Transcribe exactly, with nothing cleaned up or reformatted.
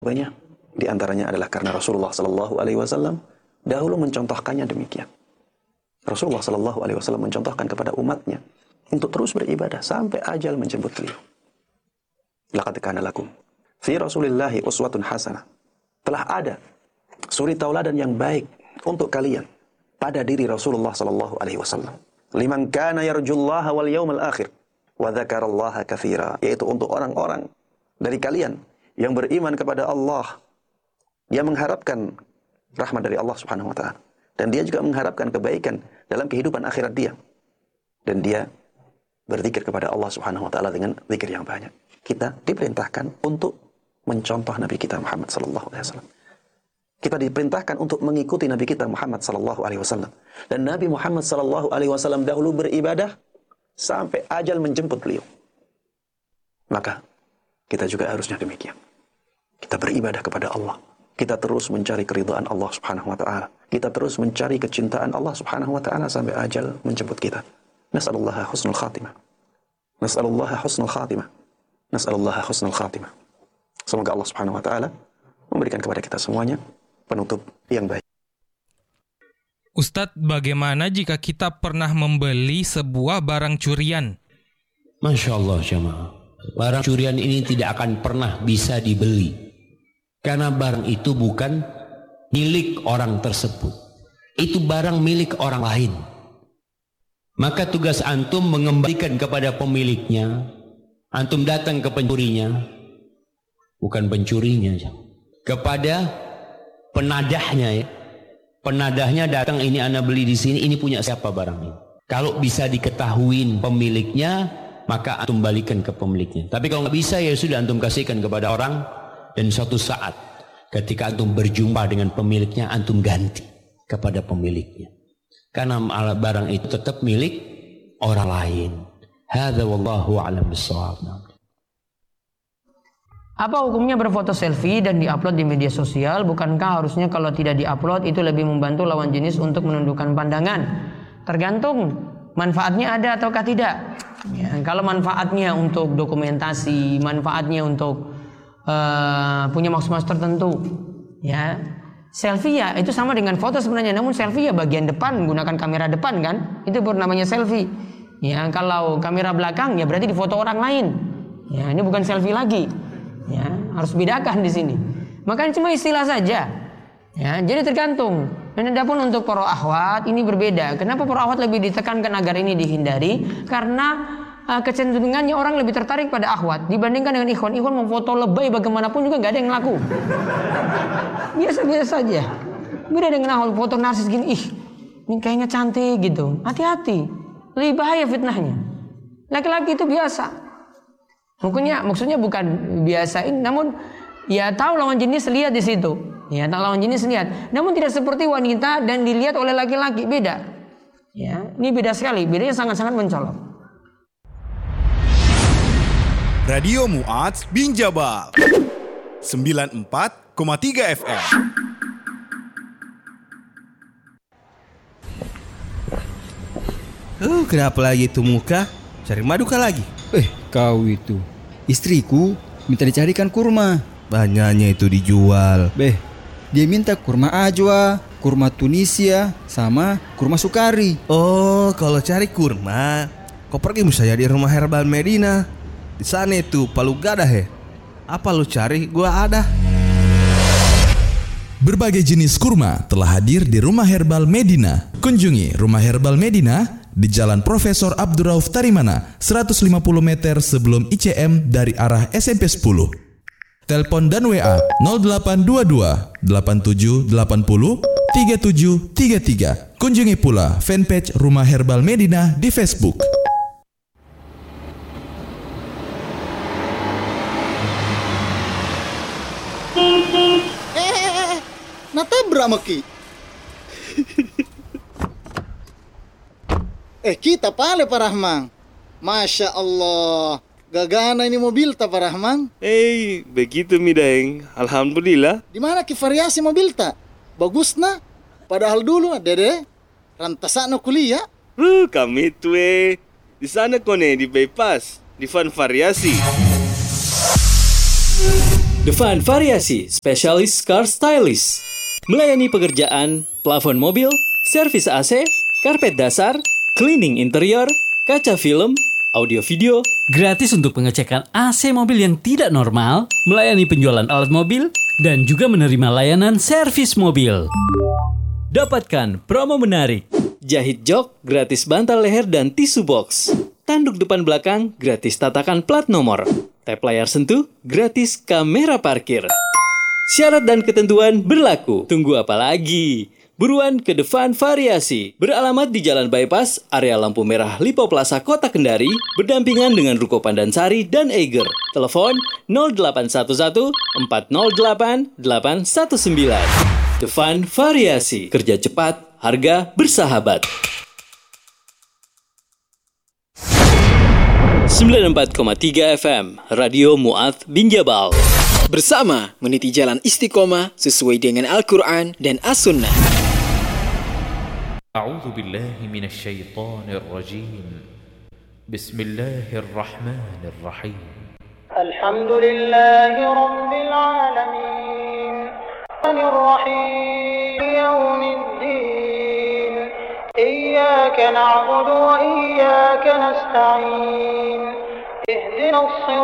Banyak di antaranya adalah karena Rasulullah Sallallahu Alaihi Wasallam dahulu mencontohkannya demikian. Rasulullah Sallallahu Alaihi Wasallam mencontohkan kepada umatnya untuk terus beribadah sampai ajal menjemput beliau. Laqad kana lakum fi Rasulillahi uswatun hasanah. Telah ada suri tauladan yang baik untuk kalian pada diri Rasulullah Sallallahu Alaihi Wasallam. Liman kana yarjullaha wal yawmal akhir wa dzakarallaha katsira, yaitu untuk orang-orang dari kalian yang beriman kepada Allah, yang mengharapkan rahmat dari Allah Subhanahu wa taala, dan dia juga mengharapkan kebaikan dalam kehidupan akhirat dia, dan dia berzikir kepada Allah Subhanahu wa taala dengan zikir yang banyak. Kita diperintahkan untuk mencontoh Nabi kita Muhammad sallallahu alaihi wasallam. Kita diperintahkan untuk mengikuti Nabi kita Muhammad sallallahu alaihi wasallam. Dan Nabi Muhammad sallallahu alaihi wasallam dahulu beribadah sampai ajal menjemput beliau. Maka kita juga harusnya demikian. Kita beribadah kepada Allah. Kita terus mencari keridhaan Allah Subhanahu wa taala. Kita terus mencari kecintaan Allah Subhanahu wa taala sampai ajal menjemput kita. Nas'alullaha husnul khatimah. Nas'alullaha husnul khatimah. Nas'alullaha husnul khatimah. Semoga Allah Subhanahu wa taala memberikan kepada kita semuanya penutup yang baik. Ustadz, bagaimana jika kita pernah membeli sebuah barang curian? Masya Allah jemaah. Barang curian ini tidak akan pernah bisa dibeli. Karena barang itu bukan milik orang tersebut. Itu barang milik orang lain. Maka tugas antum mengembalikan kepada pemiliknya. Antum datang ke pencurinya. Bukan pencurinya. Kepada penadahnya ya. Penadahnya datang, ini ana beli di sini, ini punya siapa barang ini. Kalau bisa diketahui pemiliknya, maka antum balikan ke pemiliknya. Tapi kalau nggak bisa, ya sudah antum kasihkan kepada orang, dan suatu saat ketika antum berjumpa dengan pemiliknya, antum ganti kepada pemiliknya. Karena barang itu tetap milik orang lain. Hadza wallahu a'lam bissawab. Apa hukumnya berfoto selfie dan diupload di media sosial? Bukankah harusnya kalau tidak diupload itu lebih membantu lawan jenis untuk menundukkan pandangan? Tergantung manfaatnya ada ataukah tidak. Ya, kalau manfaatnya untuk dokumentasi, manfaatnya untuk uh, punya maksud-maksud tertentu, ya selfie ya itu sama dengan foto sebenarnya. Namun selfie ya bagian depan, menggunakan kamera depan kan, itu baru namanya selfie. Ya kalau kamera belakang ya berarti difoto orang lain. Ya ini bukan selfie lagi. Ya, harus bedakan di sini. Makanya cuma istilah saja. Ya, jadi tergantung. Dan adapun untuk para akhwat ini berbeda. Kenapa para akhwat lebih ditekankan agar ini dihindari? Karena uh, kecenderungannya orang lebih tertarik pada akhwat dibandingkan dengan ikhwan. Ikhwan memfoto lebay bagaimanapun juga nggak ada yang laku. Biasa-biasa saja. Beda dengan akhwat foto narsis gini, ih, ini kayaknya cantik gitu. Hati-hati. Lebih bahaya fitnahnya. Laki-laki itu biasa. Maksudnya, maksudnya bukan biasain, namun ya tahu lawan jenis lihat di situ. Ya, tahu lawan jenis lihat. Namun tidak seperti wanita dan dilihat oleh laki-laki, beda. Ya, ini beda sekali, bedanya sangat-sangat mencolok. Radio Mu'adz bin Jabal sembilan puluh empat koma tiga F M. Oh, kenapa lagi itu muka? Cari maduka lagi? Eh, kau itu. Istriku minta dicarikan kurma. Banyaknya itu dijual. Beh, dia minta kurma ajwa, kurma Tunisia, sama kurma sukari. Oh, kalau cari kurma, kau pergi misalnya di Rumah Herbal Medina. Di sana itu palu gada he. Apa lu cari? Gua ada. Berbagai jenis kurma telah hadir di Rumah Herbal Medina. Kunjungi Rumah Herbal Medina di Jalan Profesor Abdurrauf Tarimana, seratus lima puluh meter sebelum I C M dari arah S M P sepuluh. Telepon dan W A nol delapan dua dua delapan tujuh delapan nol tiga tujuh tiga tiga. Kunjungi pula fanpage Rumah Herbal Medina di Facebook. Eh, nata bramaki. Eh kita pale Pak Rahman. Masya Allah. Gagana ini mobil ta Pak Rahman. Eh, begitu mi Daeng. Alhamdulillah. Di mana ki variasi mobil ta? Bagus na. Padahal dulu dede rantasana kuliah. Uh, kami tuh eh. Di sana kone di bypass, di fan variasi. Devan Variasi, spesialis car stylist. Melayani pekerjaan, plafon mobil, servis A C, karpet dasar, cleaning interior, kaca film, audio video, gratis untuk pengecekan A C mobil yang tidak normal, melayani penjualan alat mobil, dan juga menerima layanan servis mobil. Dapatkan promo menarik. Jahit jok, gratis bantal leher dan tisu box. Tanduk depan belakang, gratis tatakan plat nomor. Tap layar sentuh, gratis kamera parkir. Syarat dan ketentuan berlaku. Tunggu apa lagi? Buruan ke Devan Variasi. Beralamat di Jalan Bypass, area lampu merah Lipo Plaza Kota Kendari, berdampingan dengan Ruko Pandansari dan Eiger. Telepon nol delapan satu satu empat nol delapan delapan satu sembilan. Devan Variasi. Kerja cepat, harga bersahabat. sembilan puluh empat koma tiga F M Radio Mu'adz bin Jabal. Bersama meniti jalan istiqomah sesuai dengan Al-Quran dan As-Sunnah. A'udzu billahi minasy syaithanir rajim. Bismillahirrahmanirrahim. Alhamdulillahi rabbil alamin. Ar-Rahim yawmiddin. Iyyaka na'budu wa iyyaka nasta'in. Ihdinas